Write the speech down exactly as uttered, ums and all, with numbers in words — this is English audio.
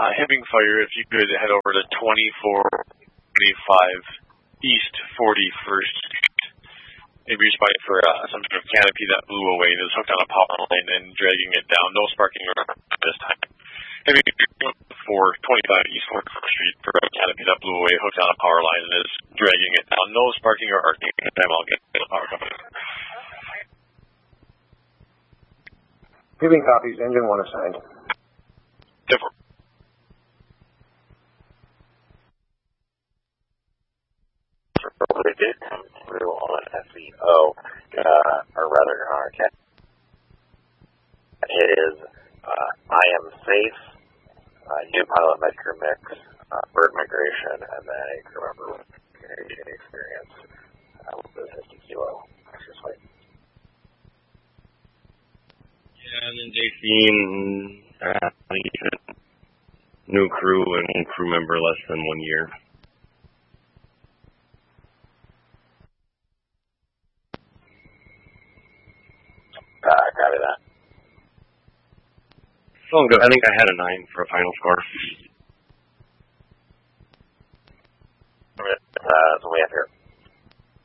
Uh, Hibbing Fire, if you could head over to twenty-four twenty-five East forty-first Street. Maybe you're spotting for uh, some sort of canopy that blew away. It was hooked on a power line and dragging it down. No sparking around this time. Hibbing for twenty-five East forty-first Street for a canopy that blew away, hooked on a power line and is dragging it down. No sparking or arcing this time. I'll get the power company. Hibbing copies. Engine one assigned. Different. They did come through on S E O, uh, or rather, our cat. It is uh, I am safe, uh, new pilot med crew mix, uh, bird migration, and then a crew member with community experience uh, with the fifty kilo extra weight. Yeah, and then J C, uh, new crew and one crew member less than one year. Uh, copy that. So good. I think I had a nine for a final score. Uh, that's what we have here.